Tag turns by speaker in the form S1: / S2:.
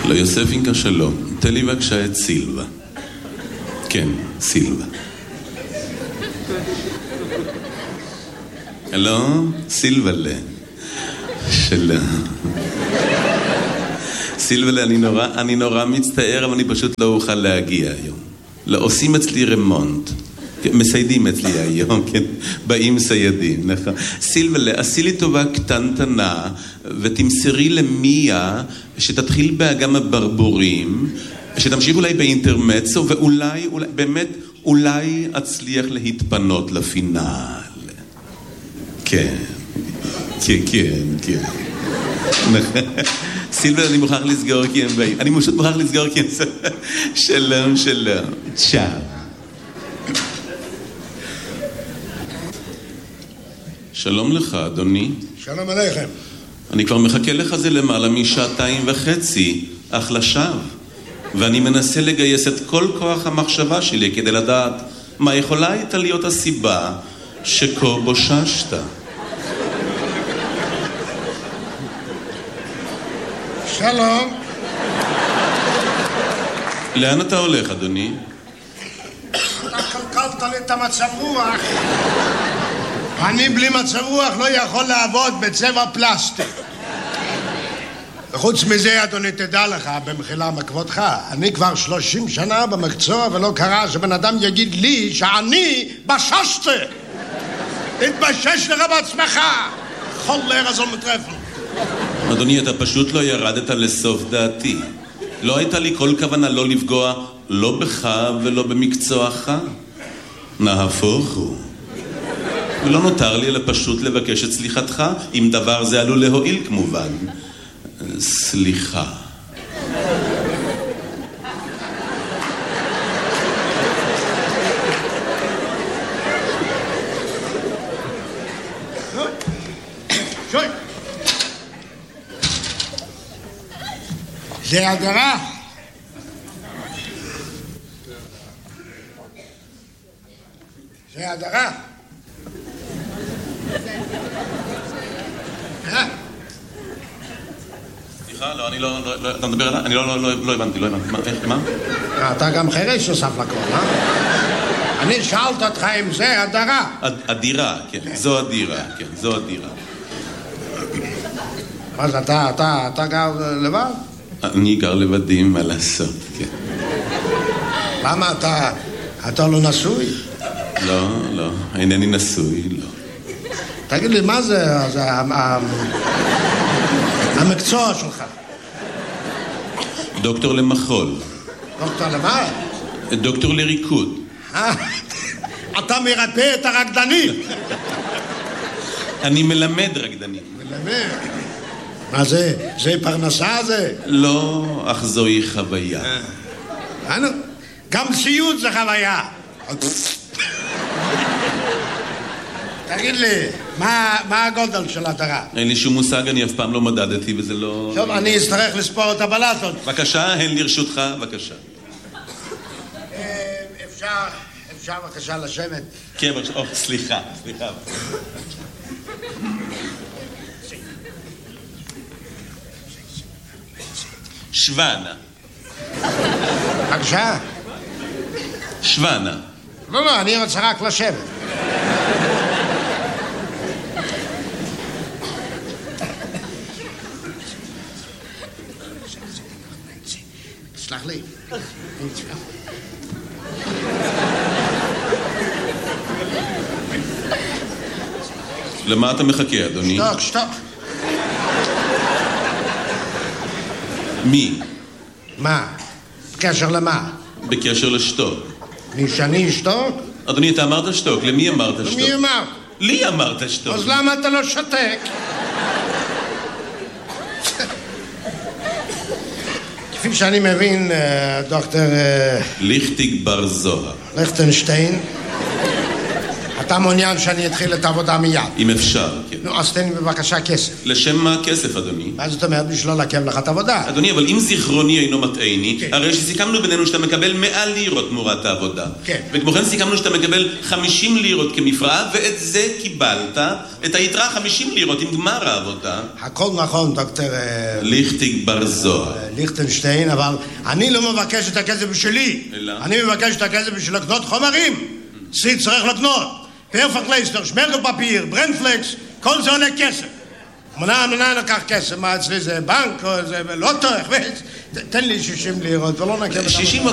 S1: לא, יוספינקה שלום. תן לי בבקשה את סילבה. כן, סילבה. הלו? סילבלה. שלום. סילבלה, אני נורא מצטער, אבל אני פשוט לא אוכל להגיע היום. לא, עושים אצלי רמונט. מסיידים אצלי היום, כן? באים סיידים, נכון. סילבלה, עשי לי טובה קטנטנה, ותמסרי למיה שתתחיל באגם הברבורים, שתמשיך אולי באינטרמצו, ואולי, באמת, אולי אצליח להתפנות לפינל. כן, כן, כן, כן. סילבלה, אני מוכרח לסגור כי הם באים. אני פשוט מוכרח לסגור כי הם... שלום, שלום. צ'או. שלום לך, אדוני.
S2: שלום עליכם.
S1: אני כבר מחכה לך זה למעלה משעתיים וחצי, אך לשווא. ואני מנסה לגייס את כל כוח המחשבה שלי כדי לדעת מה יכולה הייתה להיות הסיבה שכה בוששת.
S2: שלום.
S1: לאן אתה הולך, אדוני?
S2: אתה קלקלת לי את המצב רוח. אני בלי מצב רוח לא יכול לעבוד בצבע פלסטיק. וחוץ מזה, אדוני, תדע לך, במחילה מכבודך, אני כבר 30 שנה במקצוע ולא קרה שבן אדם יגיד לי שאני בששתי. תתבשש לך בעצמך. חולר הזו מטרפן.
S1: אדוני, אתה פשוט לא ירדת לסוף דעתי. לא הייתה לי כל כוונה לא לפגוע, לא בך ולא במקצועך. נהפוך הוא. ולא נותר לי אלא פשוט לבקש את סליחתך, אם דבר זה עלול להועיל כמובן. סליחה.
S2: שוי. זה הדרה. זה הדרה.
S1: סליחה, לא, אני לא, אתה מדבר עליי? אני לא הבנתי, מה?
S2: אתה גם חירש נוסף לכל, אה? אני שאלת אותך אם זה הדרה.
S1: הדירה, כן, זו הדירה, כן, זו הדירה.
S2: אז אתה גר לבד?
S1: אני גר לבדי, מה לעשות, כן.
S2: למה אתה לא נשוי?
S1: לא, אינני נשוי, לא.
S2: תגיד לי, מה זה המקצוע שלך?
S1: דוקטור למחול.
S2: דוקטור למה?
S1: דוקטור לריקוד.
S2: אתה מרפא את הרקדנים.
S1: אני מלמד רקדנים.
S2: מלמד? מה זה? זה פרנסה זה?
S1: לא, אך זוהי חוויה.
S2: גם סיוט זה חוויה. תגיד לי, מה הגודל של הדרה?
S1: אין לי שום מושג, אני אף פעם לא מדדתי וזה לא...
S2: טוב, אני אצטרך לספור את הבלטות.
S1: בבקשה, הן לרשותך, בבקשה.
S2: אפשר בבקשה לשבת?
S1: כן, בבקשה, סליחה. שוונה.
S2: בבקשה?
S1: שוונה.
S2: לא, אני רוצה רק לשבת. סלח לי.
S1: למה אתה מחכה, אדוני?
S2: שתוק.
S1: מי?
S2: מה? בקשר למה?
S1: בקשר לשתוק.
S2: שאני אשתוק?
S1: אדוני, אתה אמרת שתוק, למי אמרת שתוק?
S2: למי אמרת?
S1: לי אמרת שתוק.
S2: אז למה אתה לא שותק? כפי שאני מבין, דוקטור...
S1: ליכטיג בר זוהר.
S2: ליכטנשטיין, אתה מעוניין שאני אתחיל את העבודה מיד.
S1: אם אפשר, כן.
S2: נו, אז תן לי בבקשה כסף.
S1: לשם מה כסף, אדוני?
S2: מה זאת אומרת? בשביל לא לעכב לך את העבודה.
S1: אדוני, אבל אם זיכרוני אינו מטעני,
S2: כן.
S1: הרי שסיכמנו בינינו שאתה מקבל 100 לירות תמורת העבודה.
S2: כן.
S1: וכמו כן סיכמנו שאתה מקבל 50 לירות כמפרעה, ואת זה קיבלת, את היתרה 50 לירות עם גמר העבודה.
S2: הכל נכון, דוקטור...
S1: ליכטיג בר זוהר.
S2: ליכטנשטיין, אבל אני לא מבקש את הכסף בשבילי.
S1: אלא?
S2: אני מבקש את הכסף בשביל לקנות חומרים. צריך לקנות. פרפקלייסטר, שמרגל פפיר, ברנדפלקס, כל זה עולה כסף. מנה לקח כסף, מה אצלי זה בנק או זה לוטו, תן לי 60 לירות ולא נקב את המון.
S1: 60